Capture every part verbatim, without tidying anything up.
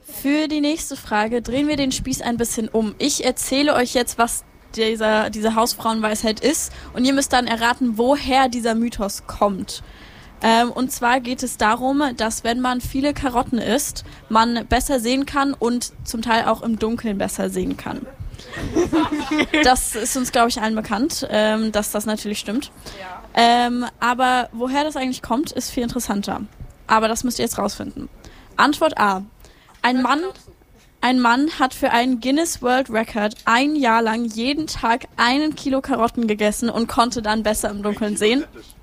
Für die nächste Frage drehen wir den Spieß ein bisschen um. Ich erzähle euch jetzt, was dieser, diese Hausfrauenweisheit ist und ihr müsst dann erraten, woher dieser Mythos kommt. Ähm, und zwar geht es darum, dass wenn man viele Karotten isst, man besser sehen kann und zum Teil auch im Dunkeln besser sehen kann. Das ist uns, glaube ich, allen bekannt, ähm, dass das natürlich stimmt. Ja. Ähm, aber woher das eigentlich kommt, ist viel interessanter. Aber das müsst ihr jetzt rausfinden. Antwort A. Ein Mann, ein Mann hat für einen Guinness World Record ein Jahr lang jeden Tag einen Kilo Karotten gegessen und konnte dann besser im Dunkeln sehen.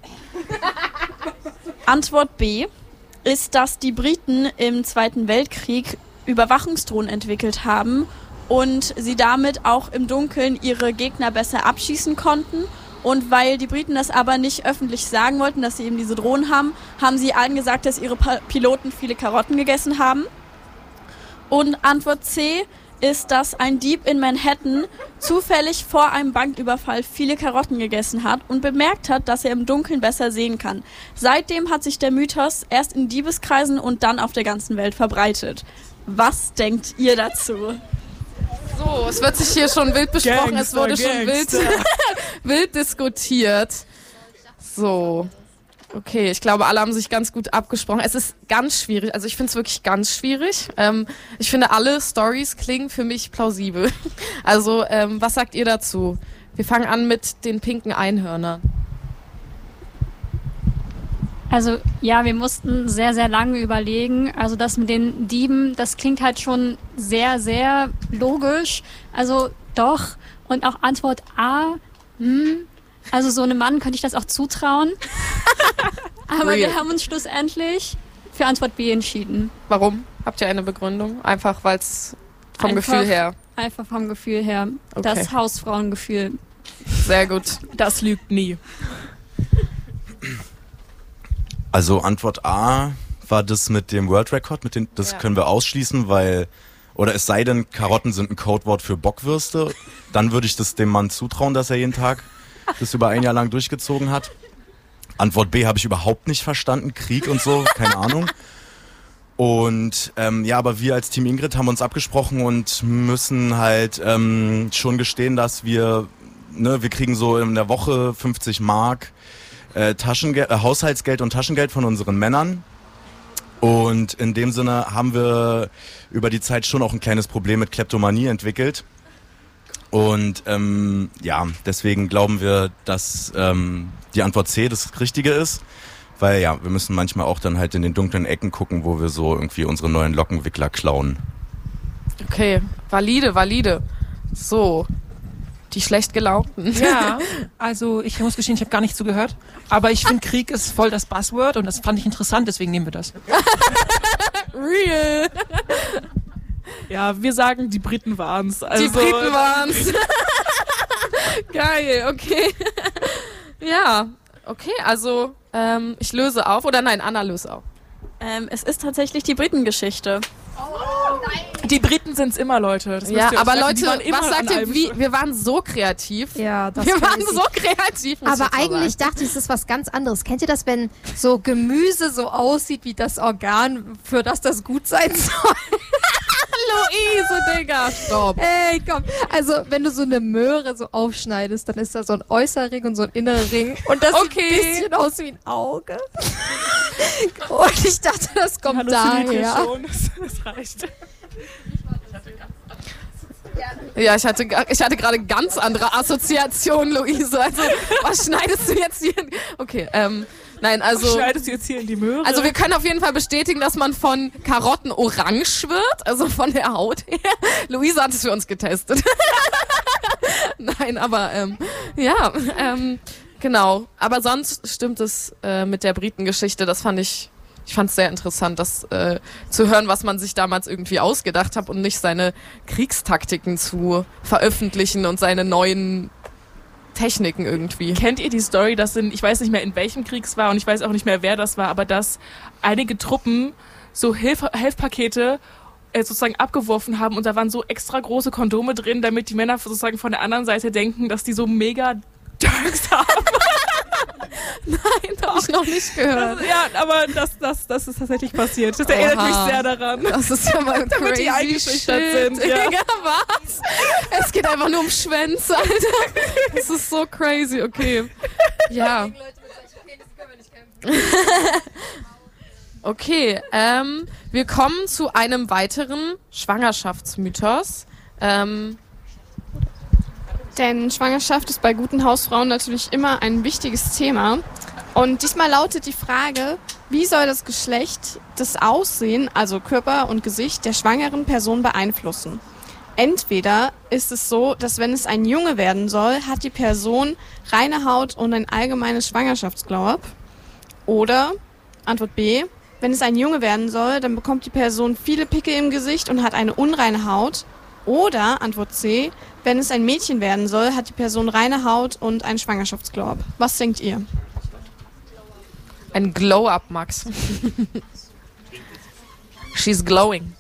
Antwort B ist, dass die Briten im Zweiten Weltkrieg Überwachungsdrohnen entwickelt haben und sie damit auch im Dunkeln ihre Gegner besser abschießen konnten. Und weil die Briten das aber nicht öffentlich sagen wollten, dass sie eben diese Drohnen haben, haben sie allen gesagt, dass ihre pa- Piloten viele Karotten gegessen haben. Und Antwort C ist, dass ein Dieb in Manhattan zufällig vor einem Banküberfall viele Karotten gegessen hat und bemerkt hat, dass er im Dunkeln besser sehen kann. Seitdem hat sich der Mythos erst in Diebeskreisen und dann auf der ganzen Welt verbreitet. Was denkt ihr dazu? So, es wird sich hier schon wild besprochen, Gangster, es wurde schon wild, wild diskutiert. So, okay, ich glaube, alle haben sich ganz gut abgesprochen. Es ist ganz schwierig, also ich finde es wirklich ganz schwierig. Ähm, ich finde, alle Storys klingen für mich plausibel. Also, ähm, was sagt ihr dazu? Wir fangen an mit den pinken Einhörnern. Also ja, wir mussten sehr, sehr lange überlegen. Also das mit den Dieben, das klingt halt schon sehr, sehr logisch. Also doch. Und auch Antwort A, hm, also so einem Mann könnte ich das auch zutrauen. Aber Real. wir haben uns schlussendlich für Antwort B entschieden. Warum? Habt ihr eine Begründung? Einfach, weil es vom Einfach- Gefühl her. Einfach vom Gefühl her. Okay. Das Hausfrauengefühl. Sehr gut. Das lügt nie. Also Antwort A war das mit dem World Record, mit den, das Ja. können wir ausschließen, weil, oder es sei denn, Karotten sind ein Codewort für Bockwürste, dann würde ich das dem Mann zutrauen, dass er jeden Tag das über ein Jahr lang durchgezogen hat. Antwort B habe ich überhaupt nicht verstanden, Krieg und so, keine Ahnung. Und ähm, ja, aber wir als Team Ingrid haben uns abgesprochen und müssen halt ähm, schon gestehen, dass wir, ne, wir kriegen so in der Woche fünfzig Mark Äh, Taschengeld, äh, Haushaltsgeld und Taschengeld von unseren Männern. Und in dem Sinne haben wir über die Zeit schon auch ein kleines Problem mit Kleptomanie entwickelt. Und ähm, ja, deswegen glauben wir, dass ähm, die Antwort C das Richtige ist. Weil ja, wir müssen manchmal auch dann halt in den dunklen Ecken gucken, wo wir so irgendwie unsere neuen Lockenwickler klauen. Okay, valide, valide. So, die schlecht gelaunten. Ja, also ich muss gestehen, ich habe gar nicht zugehört. Aber ich finde, Krieg ist voll das Buzzword und das fand ich interessant, deswegen nehmen wir das. Real. Ja, wir sagen, die Briten waren's. Also, Die Briten waren's. Geil, okay. Ja, okay, also ähm, ich löse auf. Oder nein, Anna löse auf. Ähm, es ist tatsächlich die Britengeschichte. die Briten sind's immer, Leute. Das Ja, müsst ihr euch aber merken, die Leute, waren immer was sagt an ihr, allem wie, schuld. wir waren so kreativ. Ja, das Wir ist waren crazy. so kreativ. muss Aber ich jetzt mal eigentlich sagen. dachte ich, es ist was ganz anderes. Kennt ihr das, wenn so Gemüse so aussieht wie das Organ, für das das gut sein soll? Luise, Digga, stopp. Ey, komm. Also, wenn du so eine Möhre so aufschneidest, dann ist da so ein äußerer Ring und so ein innerer Ring. Und das Okay. sieht ein bisschen aus wie ein Auge. Und ich dachte, das kommt Halluziniert ihr daher. schon, das, das reicht. Ja, ich hatte, ga- ich hatte gerade ganz andere Assoziationen, Luise. Also, was schneidest du jetzt hier? Okay, ähm, nein, also... Schneidest du jetzt hier in die Möhre? Also wir können auf jeden Fall bestätigen, dass man von Karotten orange wird, also von der Haut her. Luise hat es für uns getestet. Nein, aber ähm, ja, ähm, genau. Aber sonst stimmt es äh, mit der Britengeschichte. Das fand ich, ich fand es sehr interessant, das äh, zu hören, was man sich damals irgendwie ausgedacht hat und nicht seine Kriegstaktiken zu veröffentlichen und seine neuen Techniken irgendwie. Kennt ihr die Story, dass in, ich weiß nicht mehr in welchem Krieg es war und ich weiß auch nicht mehr wer das war, aber dass einige Truppen so Hilf Helfpakete äh, sozusagen abgeworfen haben und da waren so extra große Kondome drin, damit die Männer sozusagen von der anderen Seite denken, dass die so mega Drugs haben. Nein, habe ich noch nicht gehört. Das, ja, aber das, das, das ist tatsächlich passiert. Das erinnert Oha. mich sehr daran. Das ist ja mal Damit crazy die eingeschüchtert shit. sind, ja. Digga, was? Es geht einfach nur um Schwänze, Alter. Das ist so crazy, okay. Ja. Okay, ähm, wir kommen zu einem weiteren Schwangerschaftsmythos. Ähm, Denn Schwangerschaft ist bei guten Hausfrauen natürlich immer ein wichtiges Thema. Und diesmal lautet die Frage, wie soll das Geschlecht das Aussehen, also Körper und Gesicht der schwangeren Person beeinflussen? Entweder ist es so, dass wenn es ein Junge werden soll, hat die Person reine Haut und ein allgemeines Schwangerschaftsglow-up. Oder, Antwort B, wenn es ein Junge werden soll, dann bekommt die Person viele Pickel im Gesicht und hat eine unreine Haut. Oder, Antwort C, wenn es ein Mädchen werden soll, hat die Person reine Haut und ein Schwangerschaftsglow-up. Was denkt ihr? ein Glow-Up, Max. She's glowing.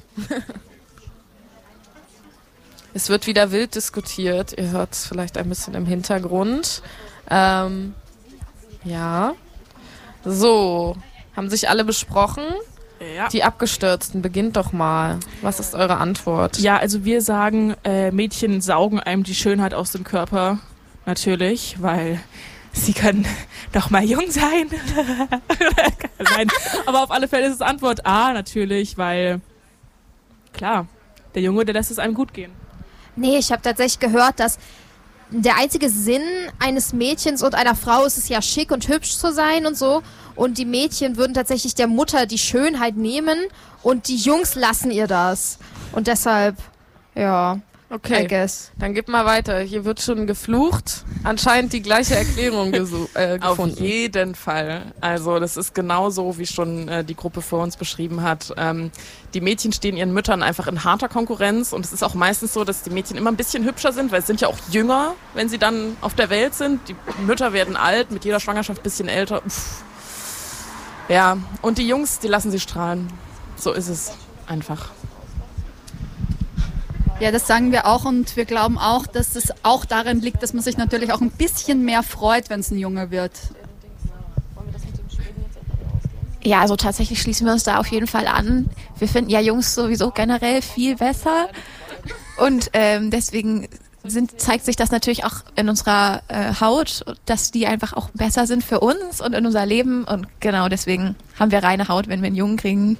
Es wird wieder wild diskutiert. Ihr hört es vielleicht ein bisschen im Hintergrund. Ähm, ja. So, haben sich alle besprochen? Ja. Die Abgestürzten, beginnt doch mal. Was ist eure Antwort? Ja, also wir sagen, äh, Mädchen saugen einem die Schönheit aus dem Körper. Natürlich, weil sie können doch mal jung sein. Nein, aber auf alle Fälle ist es Antwort A natürlich, weil, klar, der Junge, der lässt es einem gut gehen. Nee, ich habe tatsächlich gehört, dass der einzige Sinn eines Mädchens und einer Frau ist es ja, schick und hübsch zu sein und so. Und die Mädchen würden tatsächlich der Mutter die Schönheit nehmen und die Jungs lassen ihr das. Und deshalb, ja, Okay, I guess. dann gib mal weiter. Hier wird schon geflucht. Anscheinend die gleiche Erklärung gesu- äh, Auf gefunden. jeden Fall. Also das ist genauso, wie schon äh, die Gruppe vor uns beschrieben hat. Ähm, die Mädchen stehen ihren Müttern einfach in harter Konkurrenz und es ist auch meistens so, dass die Mädchen immer ein bisschen hübscher sind, weil sie sind ja auch jünger, wenn sie dann auf der Welt sind. Die Mütter werden alt, mit jeder Schwangerschaft ein bisschen älter. Uff. Ja, und die Jungs, die lassen sie strahlen. So ist es einfach. Ja, das sagen wir auch und wir glauben auch, dass es auch darin liegt, dass man sich natürlich auch ein bisschen mehr freut, wenn es ein Junge wird. Ja, also tatsächlich schließen wir uns da auf jeden Fall an. Wir finden ja Jungs sowieso generell viel besser und ähm, deswegen sind, zeigt sich das natürlich auch in unserer äh, Haut, dass die einfach auch besser sind für uns und in unser Leben und genau deswegen haben wir reine Haut, wenn wir einen Jungen kriegen.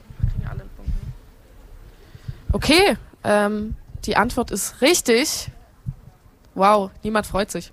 Okay, ähm, die Antwort ist richtig. Wow, niemand freut sich.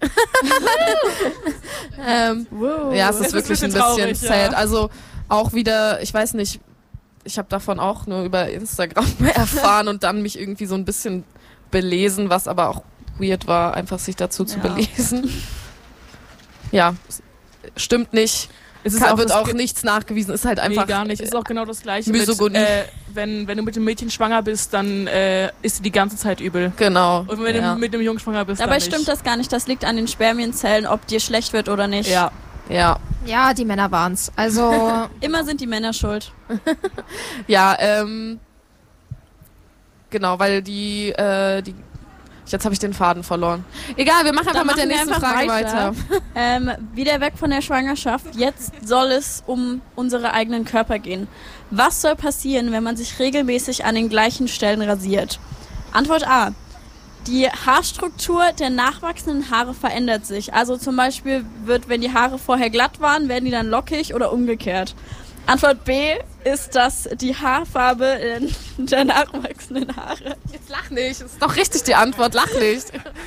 ähm, Wow. Ja, es ist Es ist wirklich ein ein bisschen bisschen traurig, sad. ja. Also auch wieder, ich weiß nicht, ich habe davon auch nur über Instagram erfahren und dann mich irgendwie so ein bisschen belesen, was aber auch weird war, einfach sich dazu zu Ja. belesen. Ja, stimmt nicht. Es Kann, auch wird das auch Ge- nichts nachgewiesen. Ist halt einfach nee, gar nicht. Es ist auch genau das Gleiche. Misogynie. Mit, äh, wenn, wenn du mit dem Mädchen schwanger bist, dann äh, ist sie die ganze Zeit übel. Genau. Und wenn ja. du mit dem Jungen schwanger bist, Dabei dann nicht. stimmt das gar nicht. Das liegt an den Spermienzellen, ob dir schlecht wird oder nicht. Ja. Ja. Ja, die Männer waren's. Also, Immer sind die Männer schuld. Ja, ähm, genau, weil die, äh, die, jetzt habe ich den Faden verloren. Egal, wir machen einfach Dann mit der machen wir nächsten einfach Frage weiter. Ähm, wieder weg von der Schwangerschaft. Jetzt soll es um unsere eigenen Körper gehen. Was soll passieren, wenn man sich regelmäßig an den gleichen Stellen rasiert? Antwort A. Die Haarstruktur der nachwachsenden Haare verändert sich. Also zum Beispiel wird, wenn die Haare vorher glatt waren, werden die dann lockig oder umgekehrt. Antwort B ist, dass die Haarfarbe in der nachwachsenden Haare Jetzt lach nicht, ist doch richtig die Antwort, lach nicht.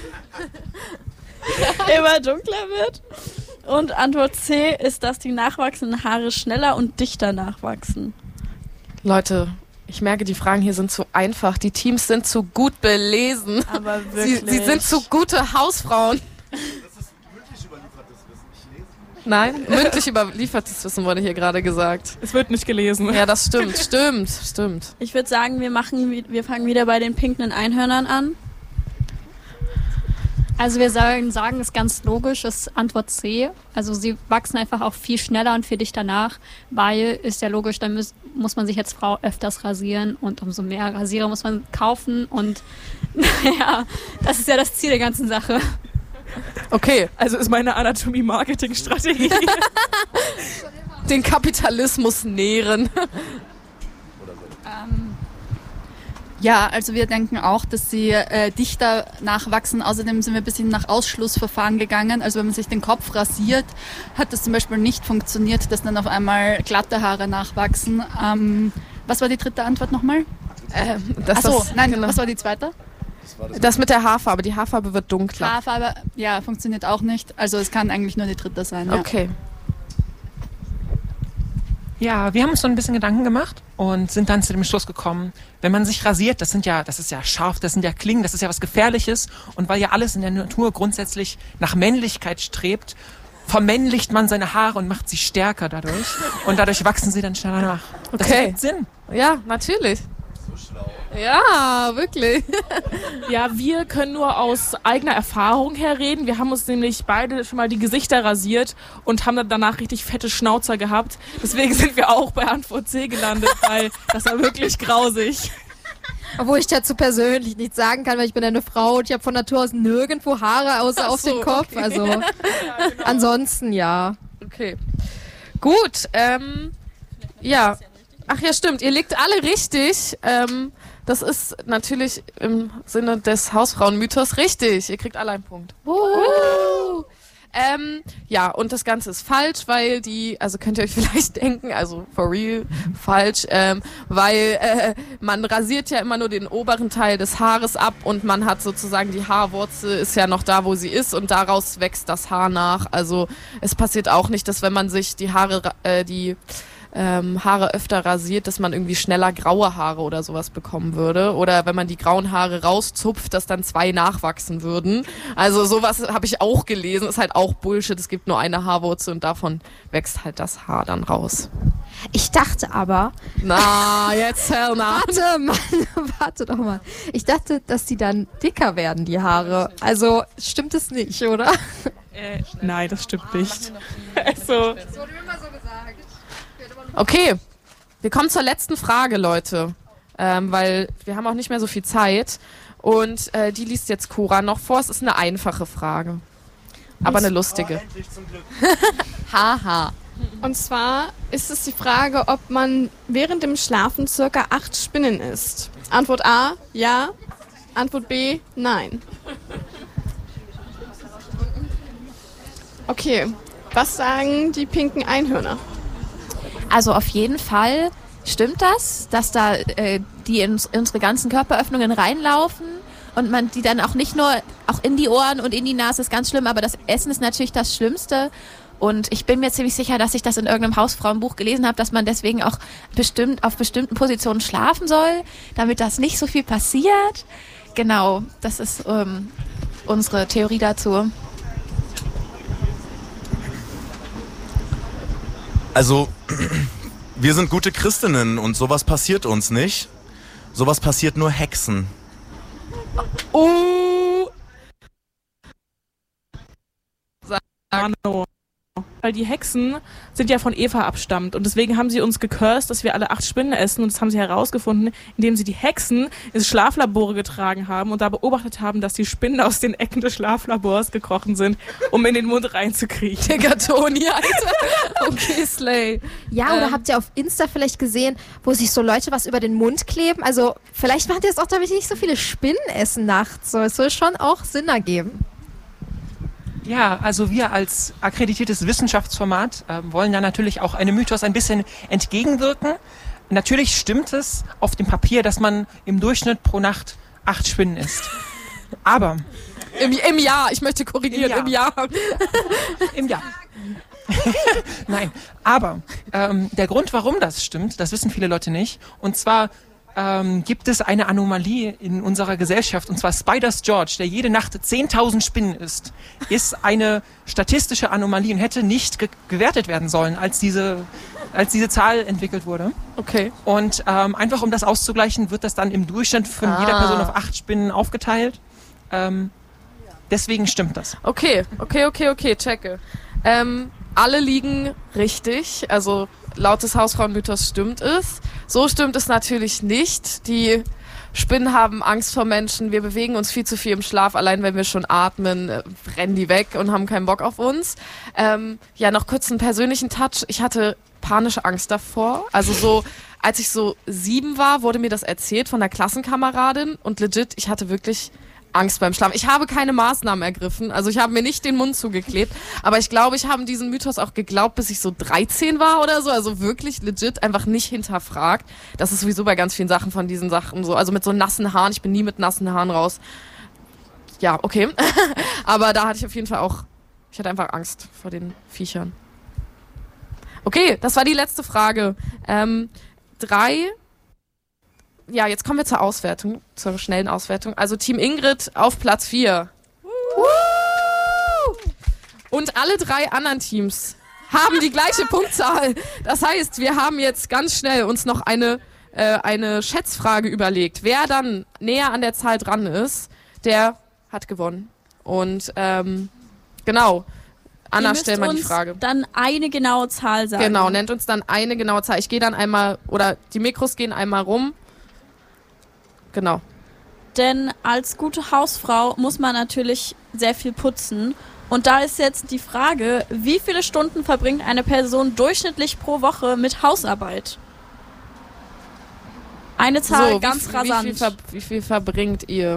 immer dunkler wird. Und Antwort C ist, dass die nachwachsenden Haare schneller und dichter nachwachsen. Leute, ich merke, die Fragen hier sind zu einfach. Die Teams sind zu gut belesen. Aber Sie, wirklich. sie sind zu gute Hausfrauen. Nein, mündlich überliefertes Wissen wurde hier gerade gesagt. Es wird nicht gelesen. Ja, das stimmt, stimmt, stimmt. Ich würde sagen, wir machen, wir fangen wieder bei den pinken Einhörnern an. Also wir sagen, sagen ist ganz logisch, ist Antwort C. Also sie wachsen einfach auch viel schneller und viel dichter nach, weil ist ja logisch, dann muss, muss man sich als Frau öfters rasieren und umso mehr Rasierer muss man kaufen und naja, das ist ja das Ziel der ganzen Sache. Okay. Also ist meine Anatomie-Marketing-Strategie. den Kapitalismus nähren. Ähm, ja, also wir denken auch, dass sie äh, dichter nachwachsen. Außerdem sind wir ein bisschen nach Ausschlussverfahren gegangen. Also wenn man sich den Kopf rasiert, hat das zum Beispiel nicht funktioniert, dass dann auf einmal glatte Haare nachwachsen. Ähm, was war die dritte Antwort nochmal? Ähm, das Achso, das, nein, genau. was war die zweite? Das, war das, Das mit der Haarfarbe. Die Haarfarbe wird dunkler. Haarfarbe, ja, funktioniert auch nicht. Also es kann eigentlich nur die dritte sein. Ja. Okay. Ja, wir haben uns so ein bisschen Gedanken gemacht und sind dann zu dem Schluss gekommen, wenn man sich rasiert, das sind ja, das ist ja scharf, das sind ja Klingen, das ist ja was Gefährliches, und weil ja alles in der Natur grundsätzlich nach Männlichkeit strebt, vermännlicht man seine Haare und macht sie stärker dadurch und dadurch wachsen sie dann schneller nach. Das Okay. ergibt Sinn. Ja, natürlich. Ja, wirklich. Ja, wir können nur aus eigener Erfahrung her reden. Wir haben uns nämlich beide schon mal die Gesichter rasiert und haben dann danach richtig fette Schnauzer gehabt. Deswegen sind wir auch bei Antwort C gelandet, weil das war wirklich grausig. Obwohl ich dazu persönlich nichts sagen kann, weil ich bin eine Frau und ich habe von Natur aus nirgendwo Haare außer Ach auf so, dem Kopf. okay. Also ansonsten ja. Okay. Gut, ähm, ja. Ach ja, stimmt. Ihr liegt alle richtig. Ähm, das ist natürlich im Sinne des Hausfrauenmythos richtig. Ihr kriegt alle einen Punkt. Woo! Ähm, ja, und das Ganze ist falsch, weil die, also könnt ihr euch vielleicht denken, also for real, falsch, ähm, weil äh, man rasiert ja immer nur den oberen Teil des Haares ab und man hat sozusagen die Haarwurzel ist ja noch da, wo sie ist, und daraus wächst das Haar nach. Also es passiert auch nicht, dass wenn man sich die Haare, äh, die Ähm, Haare öfter rasiert, dass man irgendwie schneller graue Haare oder sowas bekommen würde. Oder wenn man die grauen Haare rauszupft, dass dann zwei nachwachsen würden. Also sowas habe ich auch gelesen. Ist halt auch Bullshit. Es gibt nur eine Haarwurzel und davon wächst halt das Haar dann raus. Ich dachte aber... Na, jetzt hör nach. Warte, Mann, warte doch mal. Ich dachte, dass die dann dicker werden, die Haare. Also stimmt es nicht, oder? Äh, nein, das stimmt nicht. Also, Das wurde immer so gesagt. Okay, wir kommen zur letzten Frage, Leute. Ähm, weil wir haben auch nicht mehr so viel Zeit. Und äh, die liest jetzt Cora noch vor. Es ist eine einfache Frage. Aber eine lustige. Haha. Und zwar ist es die Frage, ob man während dem Schlafen circa acht Spinnen isst. Antwort A, ja. Antwort B, nein. Okay, was sagen die pinken Einhörner? Also auf jeden Fall stimmt das, dass da äh, die in unsere ganzen Körperöffnungen reinlaufen und man die dann auch nicht nur auch in die Ohren und in die Nase ist ganz schlimm, aber das Essen ist natürlich das Schlimmste. Und ich bin mir ziemlich sicher, dass ich das in irgendeinem Hausfrauenbuch gelesen habe, dass man deswegen auch bestimmt auf bestimmten Positionen schlafen soll, damit das nicht so viel passiert. Genau, das ist ähm, unsere Theorie dazu. Also, wir sind gute Christinnen und sowas passiert uns nicht. Sowas passiert nur Hexen. oh! Mano. Weil die Hexen sind ja von Eva abstammt und deswegen haben sie uns gecursed, dass wir alle acht Spinnen essen, und das haben sie herausgefunden, indem sie die Hexen ins Schlaflabore getragen haben und da beobachtet haben, dass die Spinnen aus den Ecken des Schlaflabors gekrochen sind, um in den Mund reinzukriechen. Digga, Toni, Alter. Okay, Slay. Ja, oder Ähm. habt ihr auf Insta vielleicht gesehen, wo sich so Leute was über den Mund kleben? Also vielleicht macht ihr es auch, damit ihr nicht so viele Spinnen essen nachts. So, es soll schon auch Sinn ergeben. Ja, also wir als akkreditiertes Wissenschaftsformat äh, wollen da natürlich auch einem Mythos ein bisschen entgegenwirken. Natürlich stimmt es auf dem Papier, dass man im Durchschnitt pro Nacht acht Spinnen isst. Aber Im, Im Jahr, ich möchte korrigieren, im Jahr. Im Jahr. Nein, aber ähm, der Grund, warum das stimmt, das wissen viele Leute nicht. Und zwar ähm, gibt es eine Anomalie in unserer Gesellschaft, und zwar Spiders George, der jede Nacht zehntausend Spinnen isst, ist eine statistische Anomalie und hätte nicht ge- gewertet werden sollen, als diese, als diese Zahl entwickelt wurde. Okay. Und ähm, einfach um das auszugleichen, wird das dann im Durchschnitt von Ah. jeder Person auf acht Spinnen aufgeteilt. Ähm, deswegen stimmt das. Okay, okay, okay, okay, checke. Ähm, alle liegen richtig, also laut des Hausfrauenmythos stimmt es. So stimmt es natürlich nicht. Die Spinnen haben Angst vor Menschen, wir bewegen uns viel zu viel im Schlaf, allein wenn wir schon atmen, äh, rennen die weg und haben keinen Bock auf uns. Ähm, ja, noch kurz einen persönlichen Touch. Ich hatte panische Angst davor. Also so, als ich so sieben war, wurde mir das erzählt von einer Klassenkameradin und legit, ich hatte wirklich Angst beim Schlafen. Ich habe keine Maßnahmen ergriffen, also ich habe mir nicht den Mund zugeklebt, aber ich glaube, ich habe diesen Mythos auch geglaubt, bis ich so dreizehn war oder so, also wirklich legit einfach nicht hinterfragt. Das ist sowieso bei ganz vielen Sachen von diesen Sachen so, also mit so nassen Haaren, ich bin nie mit nassen Haaren raus. Ja, okay. Aber da hatte ich auf jeden Fall auch, ich hatte einfach Angst vor den Viechern. Okay, das war die letzte Frage. Ähm, drei... Ja, jetzt kommen wir zur Auswertung, zur schnellen Auswertung. Also Team Ingrid auf Platz vier. Und alle drei anderen Teams haben die gleiche Punktzahl. Das heißt, wir haben jetzt ganz schnell uns noch eine, äh, eine Schätzfrage überlegt. Wer dann näher an der Zahl dran ist, der hat gewonnen. Und ähm, genau, Anna, stell mal die Frage. Dann eine genaue Zahl sagen. Genau, nennt uns dann eine genaue Zahl. Ich gehe dann einmal, oder die Mikros gehen einmal rum. Genau. Denn als gute Hausfrau muss man natürlich sehr viel putzen. Und da ist jetzt die Frage, wie viele Stunden verbringt eine Person durchschnittlich pro Woche mit Hausarbeit? Eine Zahl so, ganz wie, rasant. Wie viel, ver, wie viel verbringt ihr?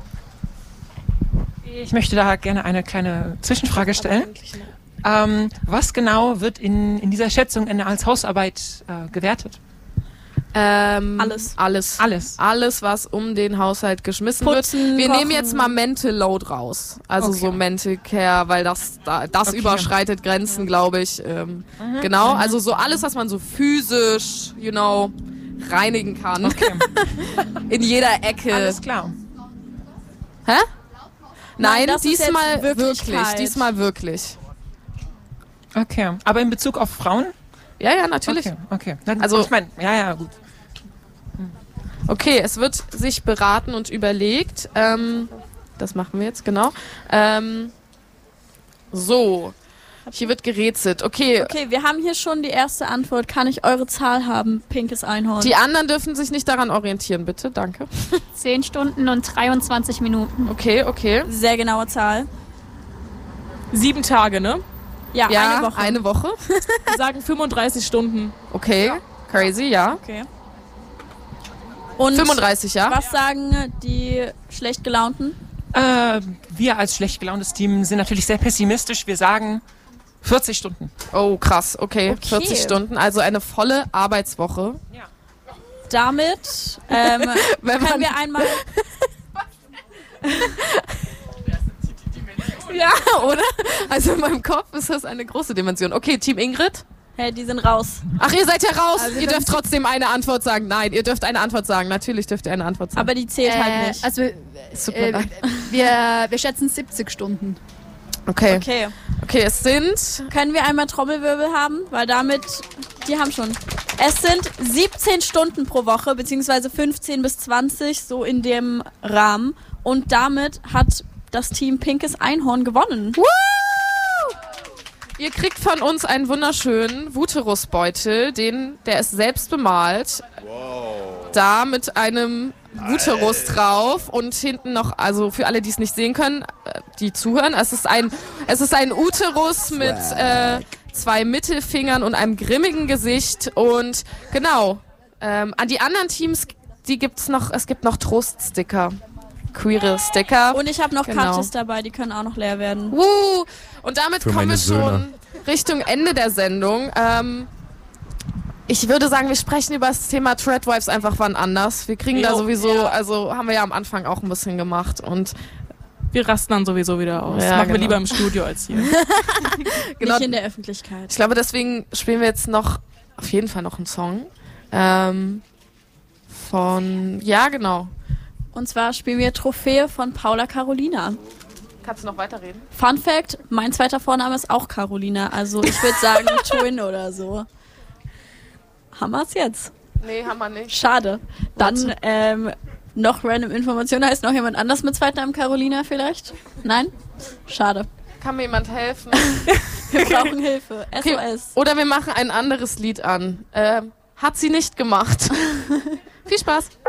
Ich möchte da gerne eine kleine Zwischenfrage stellen. Ähm, was genau wird in, in dieser Schätzung als Hausarbeit äh, gewertet? Ähm, alles. Alles. Alles. Alles, was um den Haushalt geschmissen Putzen, wird. Wir kochen. nehmen jetzt mal Mental Load raus. Also Okay. so Mental Care, weil das, da, das Okay. überschreitet Grenzen, glaube ich. Ähm, genau, also so alles, was man so physisch, you know, reinigen kann. Okay. In jeder Ecke. Alles klar. Hä? Nein, Nein, das ist diesmal jetzt wirklich. Wirklichkeit. Diesmal wirklich. Okay. Aber in Bezug auf Frauen? Ja, ja, natürlich. Okay. Okay. Dann, Also- ich meine, ja, ja, gut. Okay, es wird sich beraten und überlegt. Ähm, das machen wir jetzt, genau. Ähm, so, hier wird gerätselt. Okay, Okay, wir haben hier schon die erste Antwort. Kann ich eure Zahl haben, pinkes Einhorn? die anderen dürfen sich nicht daran orientieren, bitte. Danke. zehn Stunden und dreiundzwanzig Minuten. Okay, okay. Sehr genaue Zahl. Sieben Tage, ne? Ja, Ja, eine Woche. Eine Woche. Wir sagen fünfunddreißig Stunden. Okay, crazy, ja. Okay. Und fünfunddreißig, ja. was sagen die schlecht gelaunten? Äh, wir als schlecht gelauntes Team sind natürlich sehr pessimistisch. Wir sagen vierzig Stunden. Oh, krass, okay. Okay. vierzig Stunden, also eine volle Arbeitswoche. Damit ähm, Wenn man, können wir einmal... ja, oder? Also in meinem Kopf ist das eine große Dimension. Okay, Team Ingrid. Hey, die sind raus. Ach, ihr seid ja raus. Also ihr dürft trotzdem eine Antwort sagen. Nein, ihr dürft eine Antwort sagen. Natürlich dürft ihr eine Antwort sagen. Aber die zählt halt nicht. Also, Es tut mir äh, leid. wir, wir schätzen siebzig Stunden. Okay. Okay. Okay, es sind... Können wir einmal Trommelwirbel haben? Weil damit... Die haben schon. Es sind siebzehn Stunden pro Woche, beziehungsweise fünfzehn bis zwanzig, so in dem Rahmen. Und damit hat das Team Pinkes Einhorn gewonnen. Woo! Ihr kriegt von uns einen wunderschönen Vuterus-Beutel, den, der ist selbst bemalt. Wow. Da mit einem Vuterus drauf und hinten noch, also für alle, die es nicht sehen können, äh, die zuhören, es ist ein, es ist ein Uterus mit äh, zwei Mittelfingern und einem grimmigen Gesicht und genau, ähm, an die anderen Teams, die gibt's noch, es gibt noch Troststicker. Queere Sticker. Und ich habe noch Genau. Kartes dabei, die können auch noch leer werden. Woo! Und damit Für kommen meine wir Söhne. schon Richtung Ende der Sendung. Ähm, ich würde sagen, wir sprechen über das Thema Threadwives einfach wann anders. Wir kriegen da Jo, sowieso, ja. also haben wir ja am Anfang auch ein bisschen gemacht und Wir rasten dann sowieso wieder aus. Ja, Machen wir genau. lieber im Studio als hier. genau, Nicht in der Öffentlichkeit. ich glaube, deswegen spielen wir jetzt noch auf jeden Fall noch einen Song. Ähm, von, ja genau. Und zwar spielen wir Trophäe von Paula Carolina. Kannst du noch weiterreden? Fun Fact, mein zweiter Vorname ist auch Carolina. Also ich würde sagen Twin oder so. Haben wir's jetzt? Nee, haben wir nicht. Schade. Dann ähm, noch random Informationen. Heißt noch jemand anders mit Zweitnamen Carolina vielleicht? Nein? Schade. Kann mir jemand helfen? Wir brauchen Hilfe. S O Okay. S. Oder wir machen ein anderes Lied an. Ähm, hat sie nicht gemacht. Viel Spaß.